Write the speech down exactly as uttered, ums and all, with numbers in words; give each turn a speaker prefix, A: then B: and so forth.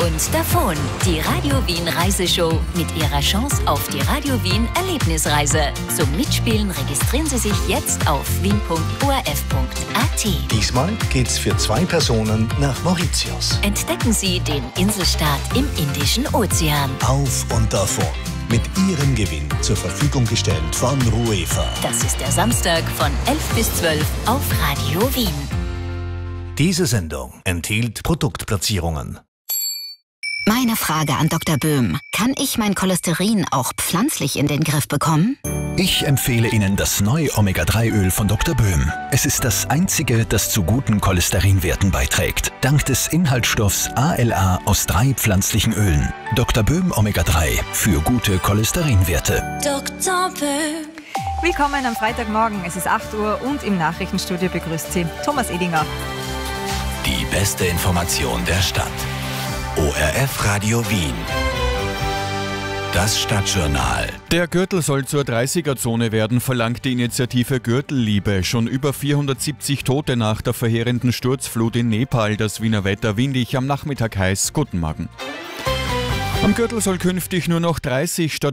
A: und davon. Die Radio Wien Reiseshow mit ihrer Chance auf die Radio Wien Erlebnisreise. Zum Mitspielen registrieren Sie sich jetzt auf wien punkt o r f punkt a t.
B: Diesmal geht's für zwei Personen nach Mauritius.
A: Entdecken Sie den Inselstaat im Indischen Ozean.
B: Auf und davon. Mit Ihrem Gewinn zur Verfügung gestellt von Ruefa.
A: Das ist der Samstag von elf bis zwölf auf Radio Wien.
B: Diese Sendung enthielt Produktplatzierungen.
C: Meine Frage an Doktor Böhm. Kann ich mein Cholesterin auch pflanzlich in den Griff bekommen?
D: Ich empfehle Ihnen das neue Omega drei Öl von Doktor Böhm. Es ist das einzige, das zu guten Cholesterinwerten beiträgt. Dank des Inhaltsstoffs A L A aus drei pflanzlichen Ölen. Doktor Böhm Omega drei für gute Cholesterinwerte.
E: Doktor Böhm.
F: Willkommen am Freitagmorgen. Es ist acht Uhr und im Nachrichtenstudio begrüßt Sie Thomas Edinger.
G: Die beste Information der Stadt. O R F Radio Wien. Das Stadtjournal.
H: Der Gürtel soll zur dreißiger-Zone werden, verlangt die Initiative Gürtelliebe. Schon über vierhundertsiebzig Tote nach der verheerenden Sturzflut in Nepal. Das Wiener Wetter windig, am Nachmittag heiß. Guten Morgen. Am Gürtel soll künftig nur noch dreißig statt